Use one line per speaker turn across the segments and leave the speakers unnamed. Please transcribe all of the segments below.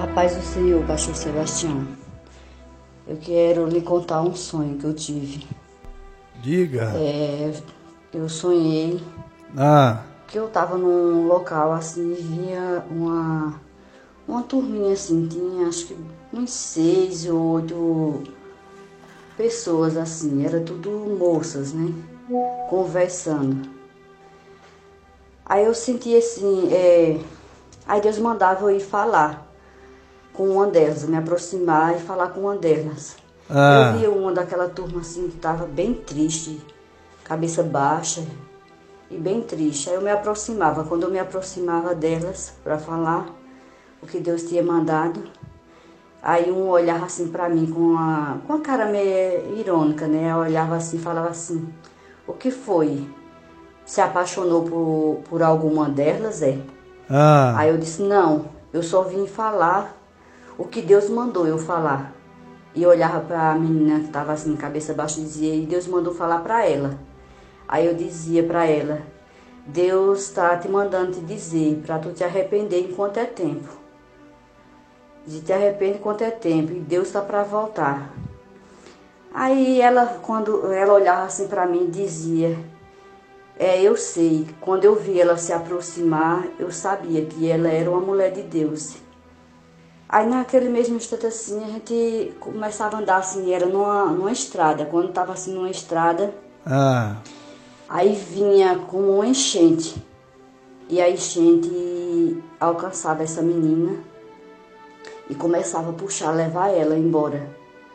A paz do Senhor, pastor Sebastião. Eu quero lhe contar um sonho que eu tive.
Diga.
Eu sonhei que eu estava num local assim e via uma turminha assim, tinha acho que uns 6 ou 8 pessoas assim, era tudo moças, né? Conversando. Aí eu senti assim, aí Deus mandava eu ir falar com uma delas, me aproximar e falar com uma delas. Eu via uma daquela turma assim que estava bem triste, cabeça baixa e bem triste. Aí eu me aproximava. Quando eu me aproximava delas para falar o que Deus tinha mandado, aí um olhava assim para mim com a cara meio irônica, né? Eu olhava assim e falava assim: o que foi? Se apaixonou por alguma delas, Aí eu disse: não, eu só vim falar o que Deus mandou eu falar. E olhava para a menina que estava assim, cabeça baixa, e dizia: e Deus mandou falar para ela. Aí eu dizia para ela: Deus está te mandando te dizer para tu te arrepender enquanto é tempo. De te arrepender enquanto é tempo, e Deus está para voltar. Aí ela, quando ela olhava assim para mim, dizia: eu sei, quando eu vi ela se aproximar, eu sabia que ela era uma mulher de Deus. Aí naquele mesmo instante assim, a gente começava a andar assim, era numa estrada. Quando estava assim numa estrada, aí vinha como uma enchente. E a enchente alcançava essa menina e começava a puxar, levar ela embora.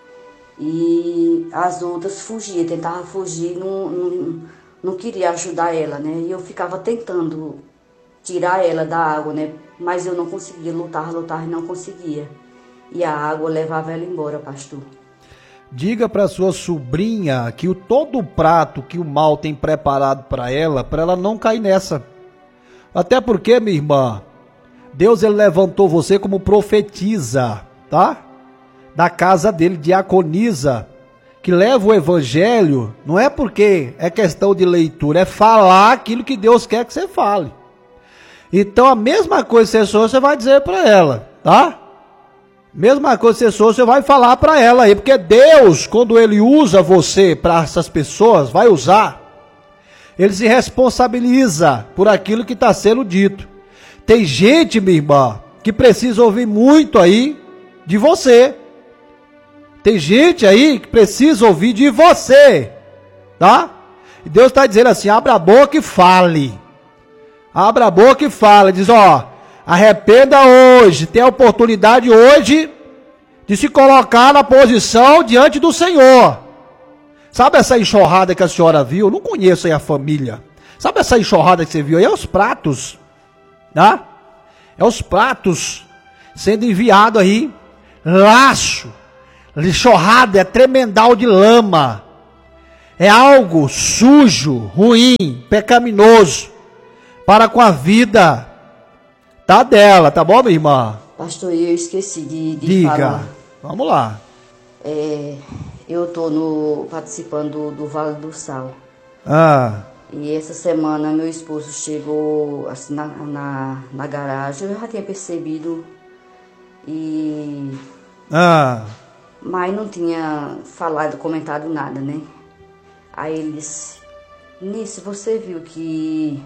E as outras fugiam, tentavam fugir, não queria ajudar ela, né? E eu ficava tentando tirar ela da água, né? Mas eu não conseguia, lutar e não conseguia. E a água levava ela embora, pastor.
Diga para sua sobrinha que todo o prato que o mal tem preparado para ela não cair nessa. Até porque, minha irmã, Deus ele levantou você como profetisa, tá? Da casa dele, diaconisa, que leva o evangelho, não é porque é questão de leitura, é falar aquilo que Deus quer que você fale. Então a mesma coisa que você sou, você vai dizer para ela, tá? Mesma coisa que você sou, você vai falar para ela aí, porque Deus, quando ele usa você para essas pessoas, vai usar, ele se responsabiliza por aquilo que está sendo dito. Tem gente, minha irmã, que precisa ouvir muito aí de você. Tem gente aí que precisa ouvir de você, tá? E Deus está dizendo assim: abra a boca e fale. Abra a boca e fala, diz: arrependa hoje, tem a oportunidade hoje de se colocar na posição diante do Senhor. Sabe essa enxurrada que a senhora viu? Eu não conheço aí a família. Sabe essa enxurrada que você viu aí? É os pratos, tá? É os pratos sendo enviado aí, laço, enxurrada, é tremendal de lama. É algo sujo, ruim, pecaminoso para com a vida dela, tá bom, minha irmã?
Pastor, eu esqueci de
Diga.
falar.
Vamos lá.
Eu estou participando do Vale do Sal. E essa semana meu esposo chegou assim, na garagem. Eu já tinha percebido. Mas não tinha comentado nada, né? Aí ele disse: Nisso, você viu que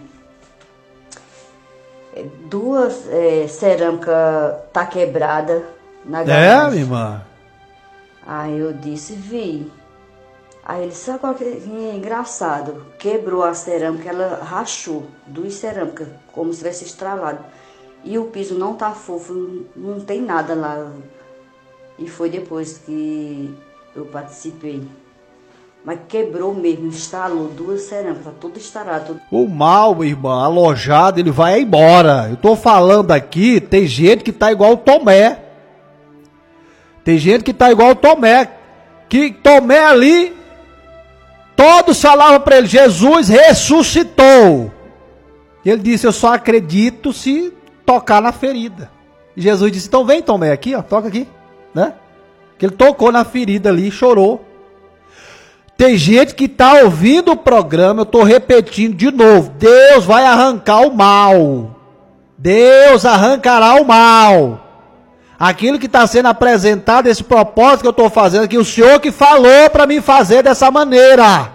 2 cerâmicas tá quebrada na garagem?
Minha irmã?
Aí eu disse: vi. Aí ele disse: sabe qual que é engraçado? Quebrou a cerâmica, ela rachou 2 cerâmicas, como se tivesse estralado. E o piso não tá fofo, não tem nada lá. E foi depois que eu participei. Mas quebrou mesmo, instalou 2 cerâmicas, tá tudo instalado.
O mal, irmã, alojado, ele vai embora. Eu tô falando aqui, tem gente que tá igual o Tomé. Tem gente que tá igual o Tomé. Que Tomé ali, todos falavam para ele: Jesus ressuscitou. E ele disse: eu só acredito se tocar na ferida. E Jesus disse: então vem, Tomé, aqui, toca aqui, né? Que ele tocou na ferida ali e chorou. Tem gente que está ouvindo o programa, eu estou repetindo de novo: Deus vai arrancar o mal. Deus arrancará o mal. Aquilo que está sendo apresentado, esse propósito que eu estou fazendo, que o Senhor que falou para mim fazer dessa maneira.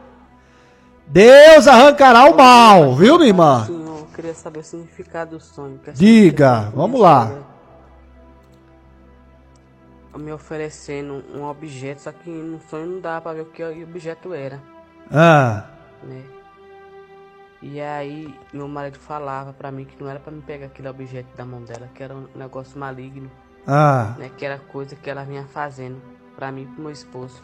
Deus arrancará o mal, viu, minha irmã?
Sim, eu queria saber o significado do sonho.
Diga, vamos lá.
Me oferecendo um objeto, só que no sonho não dava para ver o que o objeto era. Né? E aí meu marido falava para mim que não era para me pegar aquele objeto da mão dela, que era um negócio maligno. Né? Que era coisa que ela vinha fazendo para mim e pro meu esposo.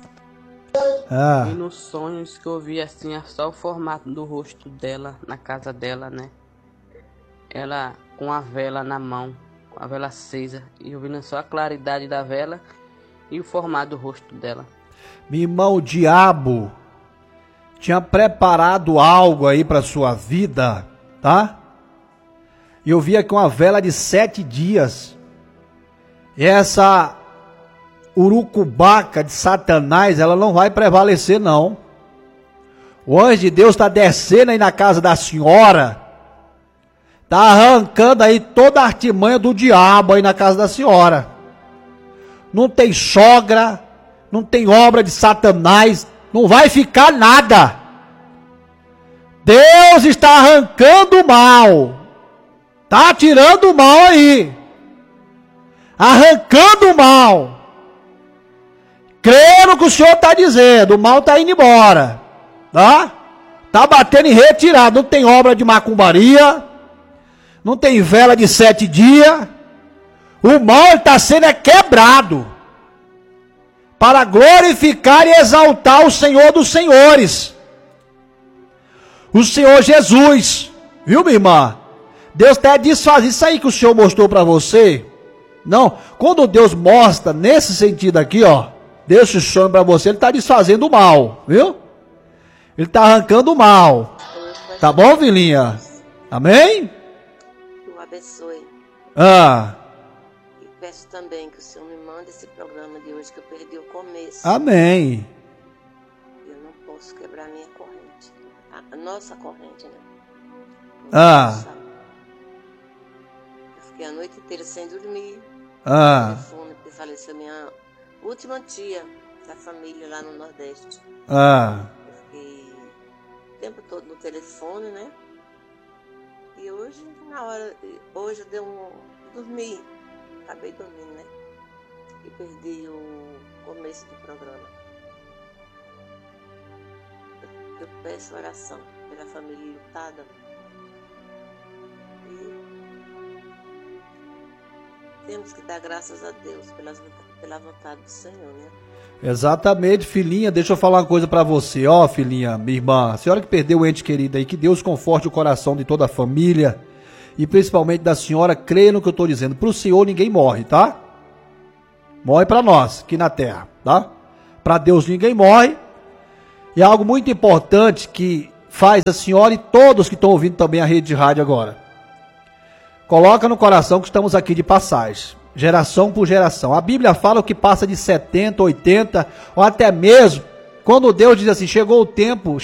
E nos sonhos que eu vi assim, só o formato do rosto dela na casa dela, né? Ela com a vela na mão, com a vela acesa, e eu vendo só a claridade da vela e o formato do rosto dela.
Meu irmão, o diabo tinha preparado algo aí para sua vida, tá? E eu vi aqui uma vela de 7 dias. E essa urucubaca de Satanás, ela não vai prevalecer, não. O anjo de Deus está descendo aí na casa da senhora, está arrancando aí toda a artimanha do diabo aí na casa da senhora. Não tem sogra, não tem obra de Satanás, não vai ficar nada. Deus está arrancando o mal, está tirando o mal aí, arrancando o mal. Creio no que o Senhor está dizendo, o mal está indo embora, tá? Está batendo em retirada, não tem obra de macumbaria, não tem vela de 7 dias, o mal está sendo quebrado, para glorificar e exaltar o Senhor dos Senhores, o Senhor Jesus, viu, minha irmã? Deus até desfaz isso aí que o Senhor mostrou para você. Não, quando Deus mostra nesse sentido aqui, ó, Deus se sonha para você, Ele está desfazendo o mal, viu? Ele está arrancando o mal. Tá bom, filhinha? Amém?
O abençoe. E peço também que o Senhor me mande esse programa de hoje, que eu perdi o começo.
Amém.
Eu não posso quebrar minha corrente. A nossa corrente, né? Eu fiquei a noite inteira sem dormir. Telefone, porque faleceu minha última tia da família lá no Nordeste. Eu fiquei o tempo todo no telefone, né? E hoje, hoje eu dei dormi, acabei dormindo, né? E perdi o começo do programa. Eu peço oração pela família lutada. E temos que dar graças a Deus pela vontade do Senhor, né?
Exatamente, filhinha. Deixa eu falar uma coisa pra você, ó, filhinha, minha irmã. A senhora que perdeu o ente querido aí, que Deus conforte o coração de toda a família e principalmente da senhora. Creia no que eu tô dizendo. Pro Senhor ninguém morre, tá? Morre pra nós, aqui na terra, tá? Pra Deus ninguém morre. E é algo muito importante que faz a senhora e todos que estão ouvindo também a rede de rádio agora. Coloca no coração que estamos aqui de passagem, geração por geração. A Bíblia fala o que passa de 70, 80, ou até mesmo, quando Deus diz assim, chegou o tempo.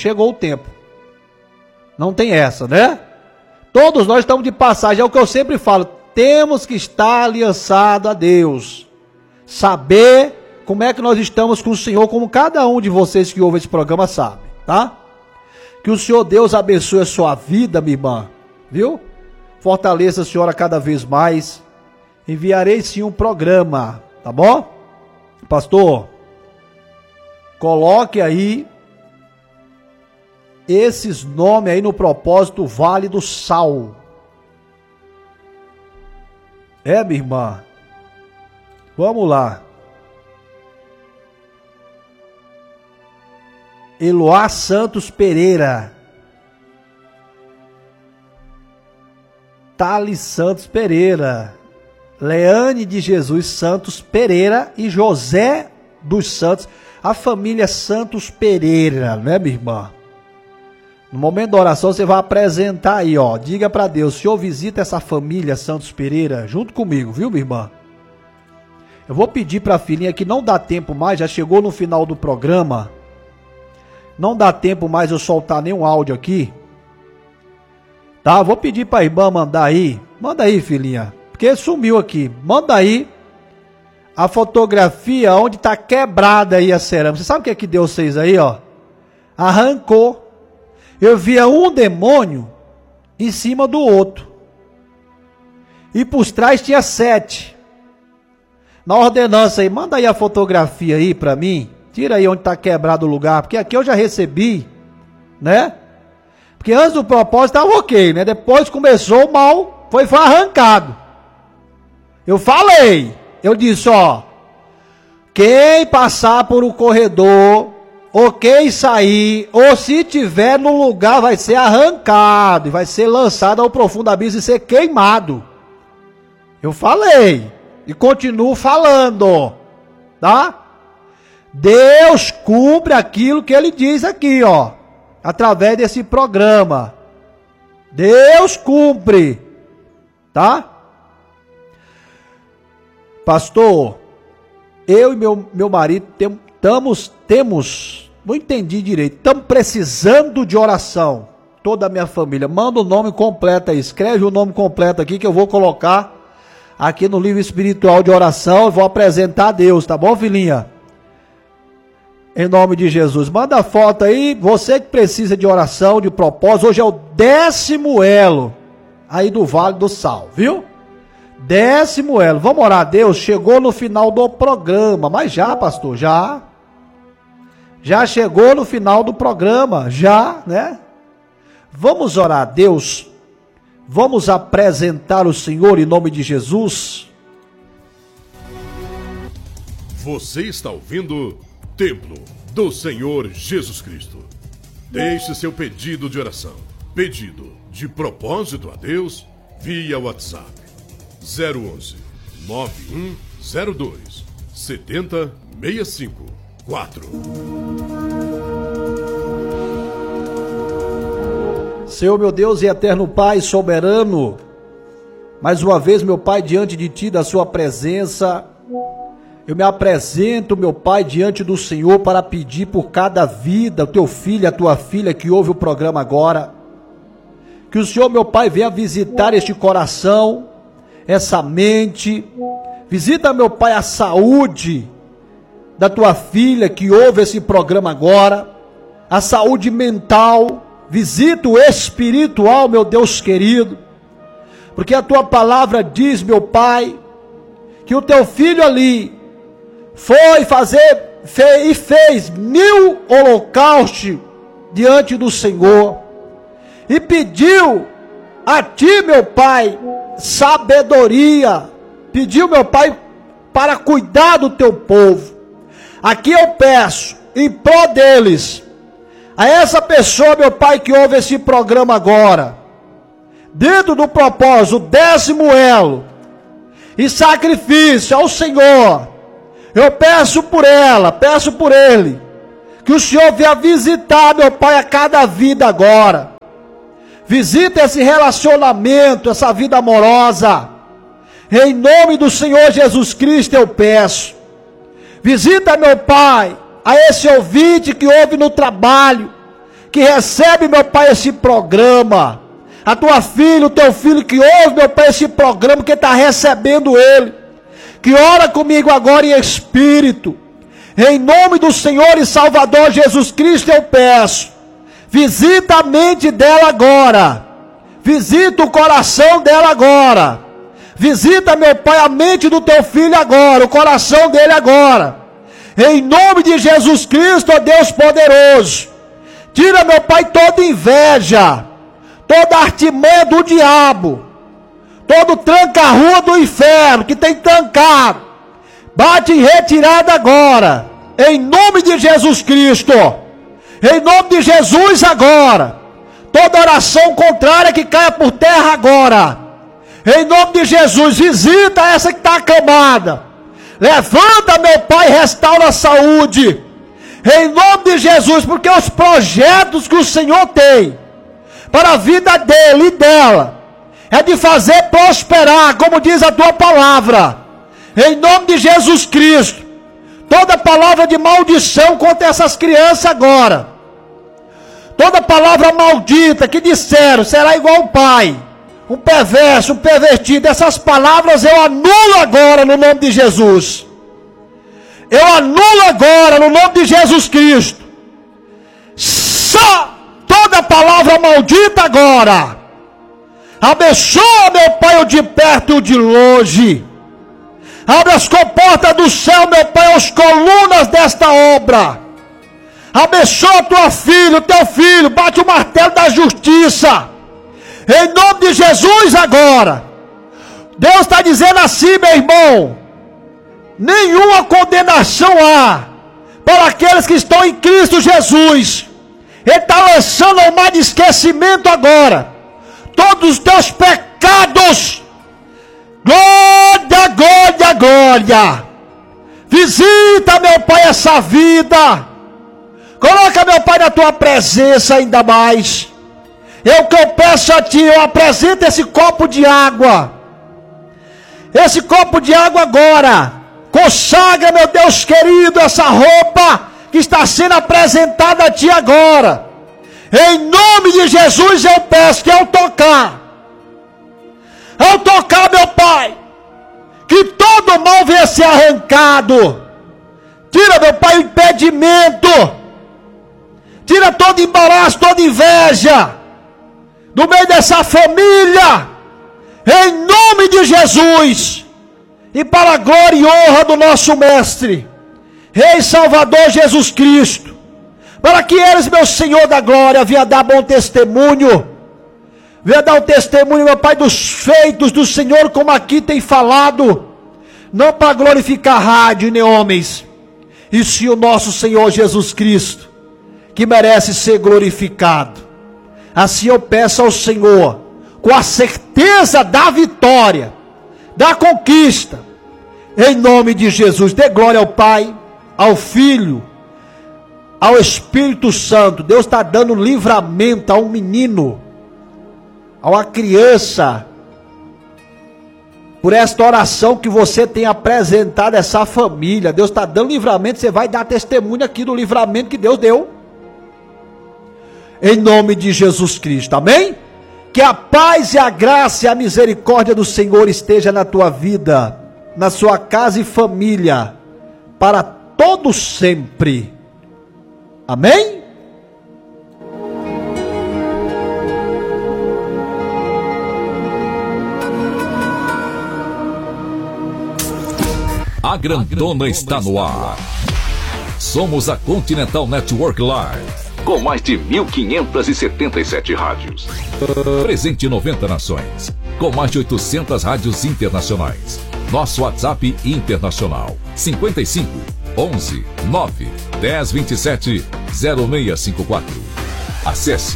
Não tem essa, né? Todos nós estamos de passagem, é o que eu sempre falo, temos que estar aliançado a Deus. Saber como é que nós estamos com o Senhor, como cada um de vocês que ouve esse programa sabe, tá? Que o Senhor Deus abençoe a sua vida, minha irmã, viu? Fortaleça a senhora cada vez mais. Enviarei sim um programa, tá bom? Pastor, coloque aí esses nomes aí no propósito Vale do Sal. Minha irmã. Vamos lá. Eloá Santos Pereira. Thales Santos Pereira, Leane de Jesus Santos Pereira e José dos Santos, a família Santos Pereira, né, minha irmã? No momento da oração você vai apresentar aí, ó, diga para Deus, Senhor, visita essa família Santos Pereira junto comigo, viu, minha irmã? Eu vou pedir para a filhinha que não dá tempo mais, já chegou no final do programa, não dá tempo mais eu soltar nenhum áudio aqui. Tá, vou pedir para a irmã mandar aí. Manda aí, filhinha. porque sumiu aqui. Manda aí a fotografia onde está quebrada aí a cerâmica. Você sabe o que é que Deus fez aí, ó? Arrancou. Eu via um demônio em cima do outro. E por trás tinha 7. Na ordenança aí, manda aí a fotografia aí para mim. Tira aí onde está quebrado o lugar, porque aqui eu já recebi, né? Porque antes do propósito estava ok, né? Depois começou o mal, foi arrancado. Eu falei, eu disse, ó, quem passar por o corredor, ou quem sair, ou se tiver no lugar, vai ser arrancado, e vai ser lançado ao profundo abismo e ser queimado. Eu falei, e continuo falando, tá? Deus cumpre aquilo que Ele diz aqui, ó, através desse programa. Deus cumpre, tá? Pastor, eu e meu marido temos, não entendi direito, estamos precisando de oração. Toda a minha família, manda o nome completo aí, escreve o nome completo aqui que eu vou colocar aqui no livro espiritual de oração, eu vou apresentar a Deus, tá bom, filhinha? Em nome de Jesus, manda a foto aí, você que precisa de oração, de propósito, hoje é o 10º elo aí do Vale do Sal, viu? 10º elo, vamos orar a Deus, chegou no final do programa, mas já, pastor, já chegou no final do programa, já, né? Vamos orar a Deus, vamos apresentar o Senhor em nome de Jesus.
Você está ouvindo Templo do Senhor Jesus Cristo. Deixe seu pedido de oração, pedido de propósito a Deus via WhatsApp 011 9102 7065 4.
Senhor meu Deus e eterno Pai soberano, mais uma vez, meu Pai, diante de Ti, da Sua presença, eu me apresento, meu Pai, diante do Senhor para pedir por cada vida, o Teu filho, a Tua filha que ouve o programa agora, que o Senhor, meu Pai, venha visitar este coração, essa mente, visita, meu Pai, a saúde da Tua filha que ouve esse programa agora, a saúde mental, visita o espiritual, meu Deus querido, porque a Tua palavra diz, meu Pai, que o Teu filho ali foi fez 1000 holocaustos diante do Senhor e pediu a Ti, meu Pai, sabedoria, pediu, meu Pai, para cuidar do Teu povo. Aqui eu peço, em prol deles, a essa pessoa, meu Pai, que ouve esse programa agora, dentro do propósito, o 10º elo, e sacrifício ao Senhor, eu peço por ela, peço por ele, que o Senhor venha visitar, meu Pai, a cada vida agora, visita esse relacionamento, essa vida amorosa, em nome do Senhor Jesus Cristo eu peço, visita, meu Pai, a esse ouvinte que ouve no trabalho, que recebe, meu Pai, esse programa, a tua filha, o teu filho que ouve, meu Pai, esse programa, que está recebendo ele, que ora comigo agora em espírito, em nome do Senhor e Salvador Jesus Cristo eu peço, visita a mente dela agora, visita o coração dela agora, visita, meu Pai, a mente do teu filho agora, o coração dele agora, em nome de Jesus Cristo, ó Deus poderoso, tira, meu Pai, toda inveja, toda artimanha do diabo, todo tranca-rua do inferno que tem trancado, bate em retirada agora, em nome de Jesus Cristo, em nome de Jesus agora, toda oração contrária que caia por terra agora, em nome de Jesus, visita essa que está acamada, levanta, meu Pai, restaura a saúde, em nome de Jesus, porque os projetos que o Senhor tem para a vida dele e dela é de fazer prosperar, como diz a tua palavra, em nome de Jesus Cristo. Toda palavra de maldição contra essas crianças agora, toda palavra maldita que disseram, será igual o pai, um perverso, um pervertido. Essas palavras eu anulo agora no nome de Jesus. Eu anulo agora no nome de Jesus Cristo. Só toda palavra maldita agora. Abençoa, meu Pai, o de perto e o de longe. Abre as comportas do céu, meu Pai, as colunas desta obra. Abençoa tua filha, o teu filho. Bate o martelo da justiça. Em nome de Jesus agora. Deus está dizendo assim, meu irmão. Nenhuma condenação há para aqueles que estão em Cristo Jesus. Ele está lançando ao mar de esquecimento agora todos os teus pecados. Glória, glória, glória. Visita, meu Pai, essa vida. Coloca, meu Pai, na tua presença ainda mais. É o que eu peço a ti. Eu apresento esse copo de água. Esse copo de água agora. Consagra, meu Deus querido, essa roupa que está sendo apresentada a ti agora. Em nome de Jesus eu peço que ao tocar, meu Pai, que todo mal venha ser arrancado. Tira, meu Pai, o impedimento. Tira todo embaraço, toda inveja do meio dessa família. Em nome de Jesus. E para a glória e honra do nosso Mestre, Rei Salvador Jesus Cristo, para que eles, meu Senhor da glória, venham dar bom testemunho, venham dar um testemunho, meu Pai, dos feitos do Senhor, como aqui tem falado, não para glorificar rádio nem homens, e sim o nosso Senhor Jesus Cristo, que merece ser glorificado. Assim eu peço ao Senhor, com a certeza da vitória, da conquista, em nome de Jesus. Dê glória ao Pai, ao Filho, ao Espírito Santo. Deus está dando livramento a um menino, a uma criança, por esta oração que você tem apresentado a essa família. Deus está dando livramento. Você vai dar testemunho aqui do livramento que Deus deu, em nome de Jesus Cristo, amém? Que a paz e a graça e a misericórdia do Senhor esteja na tua vida, na sua casa e família, para todo sempre. Amém?
A grandona está no ar. Somos a Continental Network Live, com mais de 1.577 rádios. Presente em 90 nações, com mais de 800 rádios internacionais. Nosso WhatsApp internacional, 55 11 9 10 27 0654. Acesse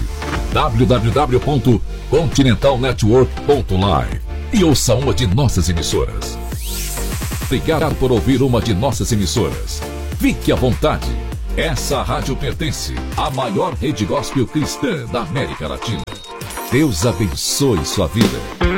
www.continentalnetwork.live e ouça uma de nossas emissoras. Obrigado por ouvir uma de nossas emissoras. Fique à vontade. Essa rádio pertence à maior rede gospel cristã da América Latina. Deus abençoe sua vida.